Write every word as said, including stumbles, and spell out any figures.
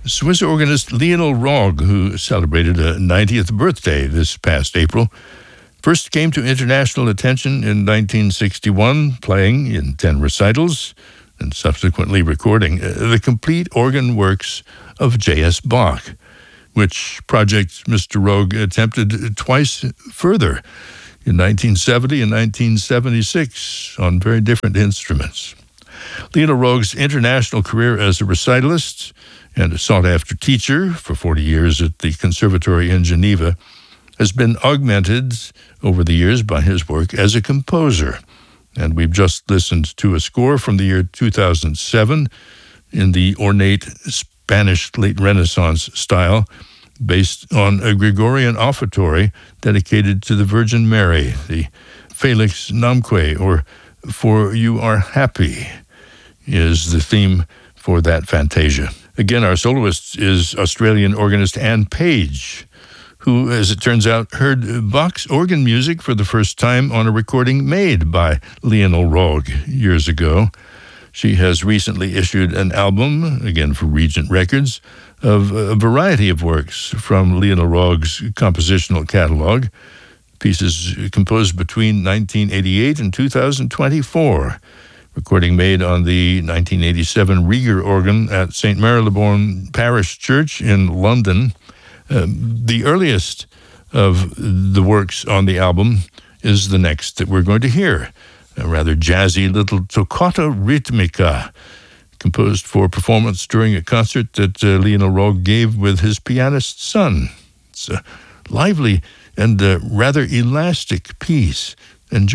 Swiss organist Lionel Rogge, who celebrated a ninetieth birthday this past April, first came to international attention in nineteen sixty-one, playing in ten recitals and subsequently recording the complete organ works of J S. Bach, which project Mister Rogge attempted twice further in nineteen seventy and nineteen seventy-six on very different instruments. Lionel Rogge's international career as a recitalist and a sought-after teacher for forty years at the Conservatory in Geneva has been augmented over the years by his work as a composer. And we've just listened to a score from the year two thousand seven in the ornate Spanish late Renaissance style, based on a Gregorian offertory dedicated to the Virgin Mary, the Felix Namque, or For You Are Happy, is the theme for that fantasia. Again, our soloist is Australian organist Anne Page, who, as it turns out, heard Bach's organ music for the first time on a recording made by Lionel Rogge years ago. She has recently issued an album, again for Regent Records, of a variety of works from Lionel Rogge's compositional catalog, pieces composed between nineteen eighty-eight and two thousand twenty-four, recording made on the nineteen eighty-seven Rieger organ at Saint Marylebone Parish Church in London. Uh, the earliest of the works on the album is the next that we're going to hear, a rather jazzy little toccata ritmica, composed for performance during a concert that uh, Lionel Rogge gave with his pianist son. It's a lively and uh, rather elastic piece